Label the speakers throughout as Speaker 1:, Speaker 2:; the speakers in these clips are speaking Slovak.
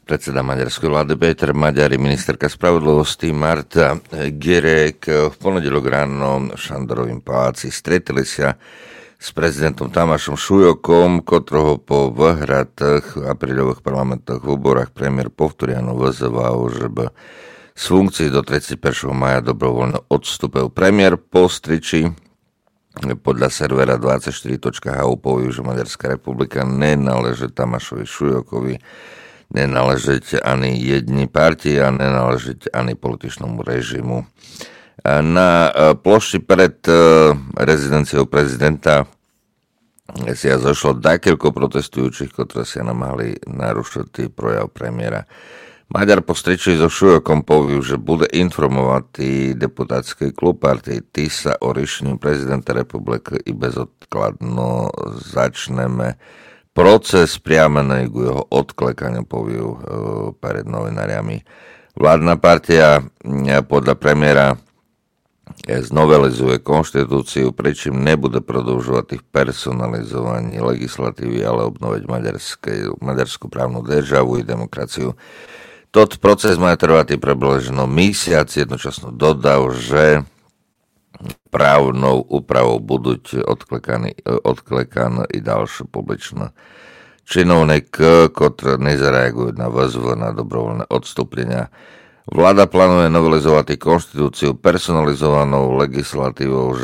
Speaker 1: Predseda maďarskej vlády Péter Magyar, ministerka spravodlivosti Marta Györek v ponedeľok ráno v Šandorovým paláci stretli sa s prezidentom Tamášom Šujokom, ktorého po vyhratých apríľových parlamentných voľbách premiér Povtoriano vyzval, že by z funkcií do 31. maja dobrovoľne odstúpil. Premiér Postriči podľa servera 24.hu povedal, že Maďarská republika nenáleží Tamášovi Šujokovi, nenáleží ani jednej partii a nenáleží ani političnému režimu. Na plošti pred rezidenciou prezidenta si zašlo dakeľko protestujúcich, ktorí si namáhali narušiť projav premiéra. Maďar Postriči so Šujokom povedal, že bude informovať deputátsky klub partii TISA o riešení prezidenta republiky i bezodkladno začneme proces priamený k jeho odklekaniu, povedal pred novinármi. Vládna partia podľa premiéra znovelizuje konštitúciu, pričím nebude produžovať tých personalizovaní legislatívy, ale obnoviť maďarskú právnu državu i demokraciu. Tot proces má trvať približno mesiac, jednočasno dodal, že právnou úpravou budú odklekané i ďalšie publičné činovníky, ktoré nezareagujú na výzvu na dobrovoľné odstúpenia. Vláda plánuje novelizovať konštitúciu personalizovanou legislatívou,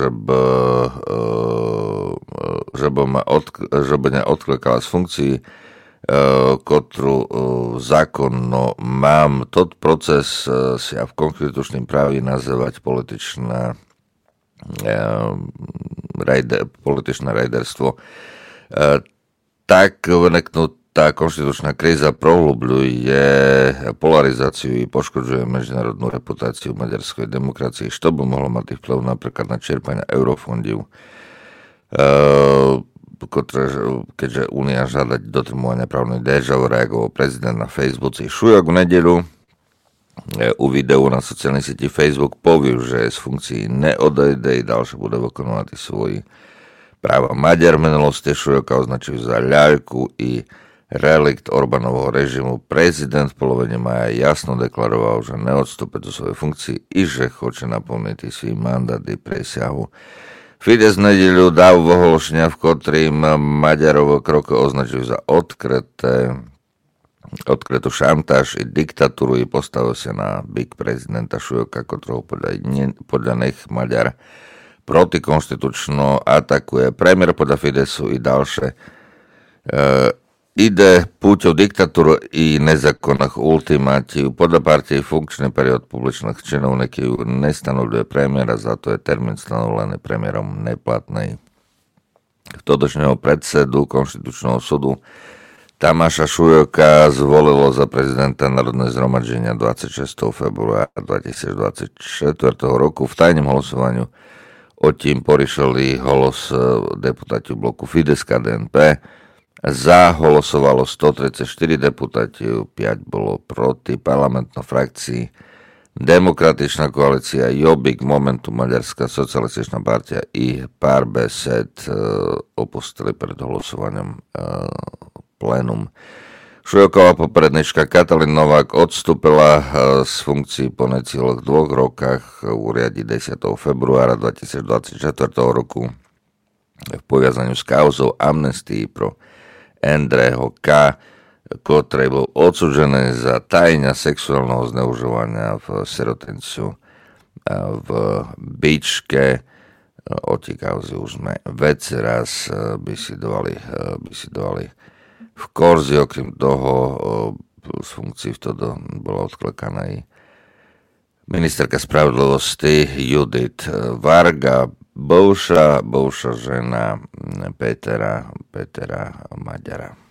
Speaker 1: že by neodklikala z funkcií, ktorú zákonno mám. Tot proces sa v konštitučným práve nazývať političné rejderstvo. Tak vniknutá konštitučná kríza prohlubľuje polarizáciu i poškodzuje medzinárodnú reputáciu maďarskej demokracie, čo by mohlo mať vplyv napríklad na čerpanie eurofondov, keďže Únia žiadať dotrmovania právnej državy, reagoval prezident na Facebooku. Šujok v nedeľu u videu na sociálnej sieti Facebook povedal, že z funkcií neodejde i ďalšie bude vykonávať svoji práva. Maďar v minulosti Šujoka označil za ľaľku i relikt Orbánovho režimu. Prezident v polovine maja jasno deklaroval, že neodstúpi do svojej funkcii i že chce naplniť svoj mandát i presiahu. Fides v nedeľu dal ohlášenia, v ktorým Maďarov kroky označil za odkrytú šantáž i diktatúru i postavil sa na byk prezidenta Šujoka, ktorého podľa nich Maďar protikonštitučno atakuje. Premiér podľa Fidesu i ďalšie ide púťou diktatúru i nezákonných ultimátív. Podľa partie funkčný periód publičných činovníkov nestanovuje premiéra, za to je termín stanovený premiérom neplatný. Vtodočného predsedu Konštitučného súdu Tamáša Šujoka zvolilo za prezidenta Národné zhromaždenia 26. februára 2024 roku. V tajnom hlasovaniu o tým porišeli hlas deputáti bloku Fides KDNP. Za hlasovalo 134 deputáti, 5 bolo proti. Parlamentná frakcii Demokratičná koalícia, Jobbik, Momentum, Maďarská socialističná partia i pár besed opustili pred hlasovaním plénum. Šujoková poprednička Katalin Novák odstúpila z funkcií po necieľých 2 rokách v úrade 10. februára 2024 roku v poviazaniu s kauzou amnestii pro Andreho K., ktorý bol odsúdený za tajenia sexuálneho zneužívania v sirotenciu v Bičke. O tej kauze už sme veci raz bisidovali v Korzi. Okrem toho z funkcií vtedy bola odklekaná i ministerka spravodlivosti Judith Varga, bivša žena Pétera Magyara.